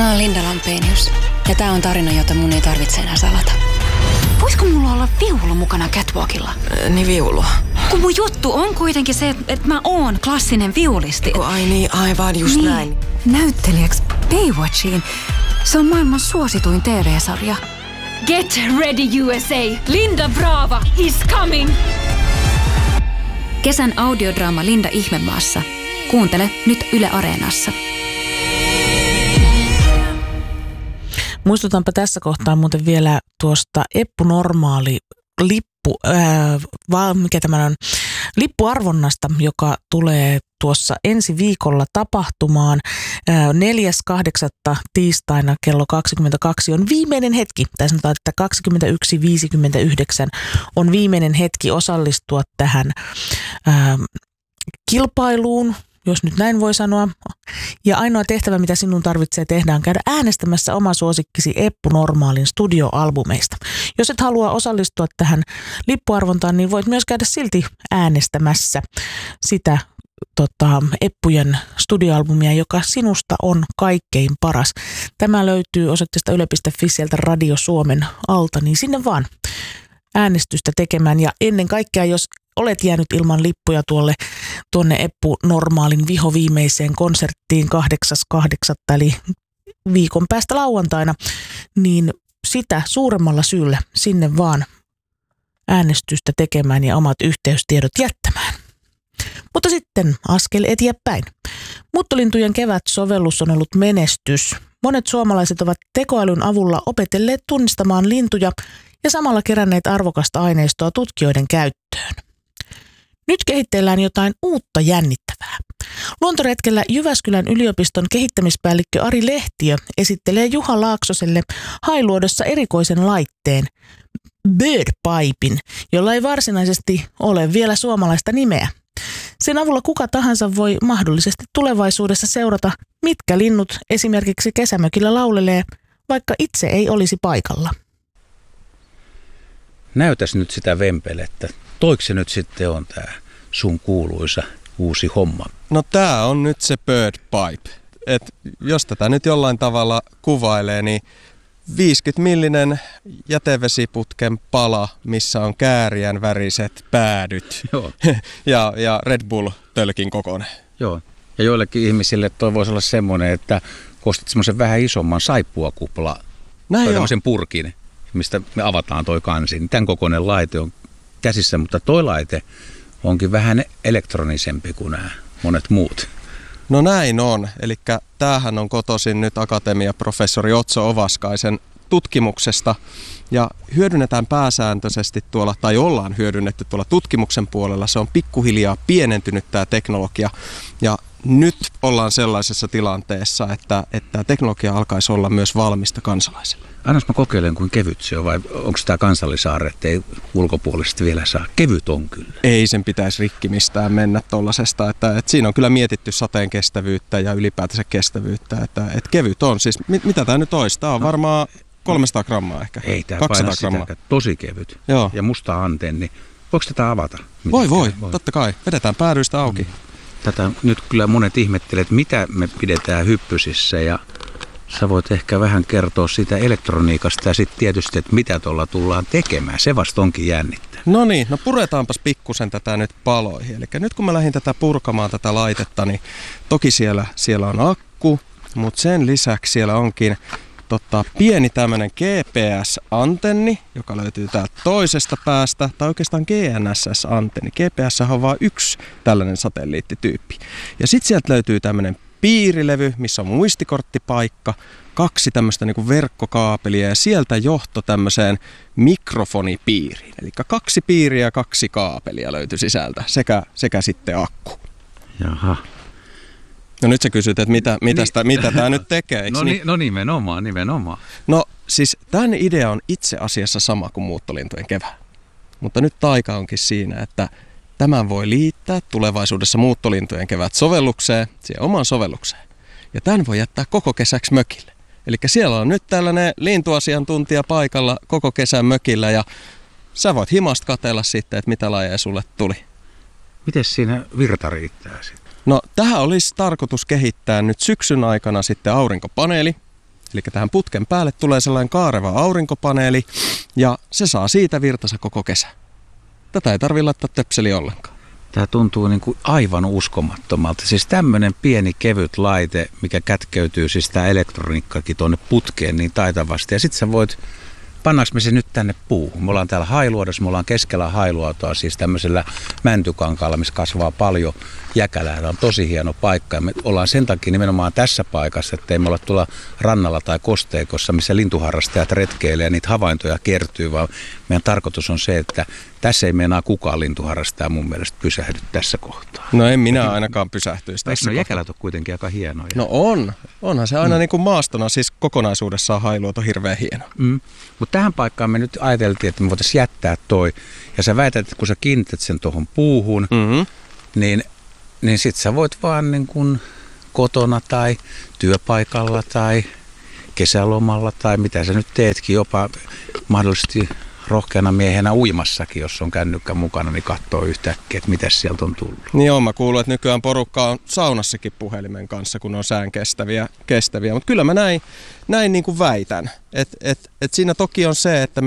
Mä oon Linda Lampenius ja tää on tarina, jota mun ei tarvitse enää salata. Voisiko mulla olla viulu mukana catwalkilla? Niin viulu. Kun mun juttu on kuitenkin se, että mä oon klassinen viulisti. Ai niin, aivan just niin. näin. Näyttelijäksi Baywatchiin. Se on maailman suosituin TV-sarja. Get ready USA! Linda Brava is coming! Kesän audiodraama Linda Ihmemaassa. Kuuntele nyt Yle Areenassa. Muistutanpa tässä kohtaa muuten vielä tuosta Eppu Normaali lippuarvonnasta, joka tulee tuossa ensi viikolla tapahtumaan. 4.8. tiistaina kello 22 on viimeinen hetki, tai sanotaan, että 21.59 on viimeinen hetki osallistua tähän kilpailuun, jos nyt näin voi sanoa. Ja ainoa tehtävä, mitä sinun tarvitsee tehdä, on käydä äänestämässä oma suosikkisi Eppu Normaalin studioalbumeista. Jos et halua osallistua tähän lippuarvontaan, niin voit myös käydä silti äänestämässä sitä Eppujen studioalbumia, joka sinusta on kaikkein paras. Tämä löytyy osoitteesta yle.fi sieltä Radio Suomen alta, niin sinne vaan äänestystä tekemään. Ja ennen kaikkea, jos olet jäänyt ilman lippuja tuonne Eppu Normaalin vihoviimeiseen konserttiin 8.8. eli viikon päästä lauantaina, niin sitä suuremmalla syyllä sinne vaan äänestystä tekemään ja omat yhteystiedot jättämään. Mutta sitten askel eteenpäin. Muuttolintujen kevät-sovellus on ollut menestys. Monet suomalaiset ovat tekoälyn avulla opetelleet tunnistamaan lintuja ja samalla keränneet arvokasta aineistoa tutkijoiden käyttöön. Nyt kehitteillään jotain uutta jännittävää. Luontoretkellä Jyväskylän yliopiston kehittämispäällikkö Ari Lehtiö esittelee Juha Laaksoselle Hailuodossa erikoisen laitteen, Birdpipin, jolla ei varsinaisesti ole vielä suomalaista nimeä. Sen avulla kuka tahansa voi mahdollisesti tulevaisuudessa seurata, mitkä linnut esimerkiksi kesämökillä laulelee, vaikka itse ei olisi paikalla. Näytäs nyt sitä vempelettä. Toiko se nyt sitten on tää sun kuuluisa uusi homma? No tää on nyt se Birdpipe. Et jos tätä nyt jollain tavalla kuvailee, niin 50-millinen jätevesiputken pala, missä on kääriän väriset päädyt ja Red Bull-tölkin kokoinen. Joo, ja joillekin ihmisille toi voisi olla semmoinen, että kostit semmoisen vähän isomman saippuakupla tai tämmöisen purkin, mistä me avataan toi kansi. Tämän kokoinen laite on käsissä, mutta toi laite onkin vähän elektronisempi kuin nämä monet muut. No näin on. Eli tämähän on kotoisin nyt akatemiaprofessori Otso Ovaskaisen tutkimuksesta ja hyödynnetään pääsääntöisesti tuolla, tai ollaan hyödynnetty tuolla tutkimuksen puolella. Se on pikkuhiljaa pienentynyt tämä teknologia ja nyt ollaan sellaisessa tilanteessa, että teknologia alkaisi olla myös valmista kansalaisille. Annas mä kokeilen, kuin kevyt se on, vai onko tämä kansallisaarre, ettei ulkopuolisesti vielä saa? Kevyt on kyllä. Ei sen pitäisi rikki mistään mennä tollasesta, että siinä on kyllä mietitty sateen kestävyyttä ja ylipäätänsä kestävyyttä, että kevyt on. Siis mitä tämä nyt olisi? Tämä on varmaan 300 grammaa ehkä. Ei tämä 200 grammaa. Tosi kevyt. Joo. Ja musta antenni. Voiko tätä avata? Voi, totta kai. Vedetään päädyistä auki. Tätä nyt kyllä monet ihmettelee, että mitä me pidetään hyppysissä ja sä voit ehkä vähän kertoa siitä elektroniikasta ja sitten tietysti, että mitä tuolla tullaan tekemään. Se vasta onkin jännittää. No niin, puretaanpas pikkusen tätä nyt paloihin. Eli nyt kun mä lähdin tätä purkamaan tätä laitetta, niin toki siellä on akku, mutta sen lisäksi siellä onkin pieni tämmöinen GPS-antenni, joka löytyy täältä toisesta päästä, tai oikeastaan GNSS-antenni. GPS on vain yksi tällainen satelliittityyppi. Ja sitten sieltä löytyy tämmöinen piirilevy, missä on muistikorttipaikka, 2 tämmöistä niin kuin verkkokaapelia ja sieltä johto tämmöiseen mikrofonipiiriin. Eli 2 piiriä ja 2 kaapelia löytyy sisältä sekä sitten akku. Jaha. No nyt sä kysyt, että mitä tämä nyt tekee, eikö niin? No nimenomaan. No siis tämän idea on itse asiassa sama kuin muuttolintujen kevää. Mutta nyt taika onkin siinä, että tämän voi liittää tulevaisuudessa muuttolintujen kevät sovellukseen, siihen omaan sovellukseen. Ja tämän voi jättää koko kesäksi mökille. Eli siellä on nyt tällainen lintuasiantuntija paikalla koko kesän mökillä ja sä voit himasta katsella sitten, että mitä lajeja sulle tuli. Miten siinä virta riittää sitten? No tähän olisi tarkoitus kehittää nyt syksyn aikana sitten aurinkopaneeli, Eli tähän putken päälle tulee sellainen kaareva aurinkopaneeli ja se saa siitä virtansa koko kesä. Tätä ei tarvitse laittaa töpseliä ollenkaan. Tämä tuntuu niin kuin aivan uskomattomalta. Siis tämmöinen pieni kevyt laite, mikä kätkeytyy siis tämä elektroniikkakin tuonne putkeen niin taitavasti. Ja sitten sä voit, pannaanko me se nyt tänne puuhun? Me ollaan täällä Hailuodossa, me ollaan keskellä Hailuotoa, siis tämmöisellä mäntykankaalla, missä kasvaa paljon jäkälää. Tämä on tosi hieno paikka ja me ollaan sen takia nimenomaan tässä paikassa, että ei me olla tuolla rannalla tai kosteikossa, missä lintuharrastajat retkeilee ja niitä havaintoja kertyy, vaan meidän tarkoitus on se, että tässä ei meinaa kukaan lintuharrastaja mun mielestä pysähdy tässä kohtaa. No en minä ainakaan pysähtyisi tässä kohtaa. Jäkälät on kuitenkin aika hienoja. No onhan se aina niin kuin maastona, siis kokonaisuudessaan Hailuoto hirveän hieno. Mutta tähän paikkaan me nyt ajateltiin, että me voitaisiin jättää toi. Ja sä väität, että kun sä kiinnität sen tuohon puuhun, niin sit sä voit vaan niin kuin kotona tai työpaikalla tai kesälomalla tai mitä sä nyt teetkin, jopa mahdollisesti rohkeana miehenä uimassakin, jos on kännykkä mukana, niin katsoo yhtäkkiä, että mitäs sieltä on tullut. Niin on, mä kuulun, että nykyään porukka on saunassakin puhelimen kanssa, kun on sään kestäviä. Mutta kyllä mä näin niin kuin väitän. Et siinä toki on se, että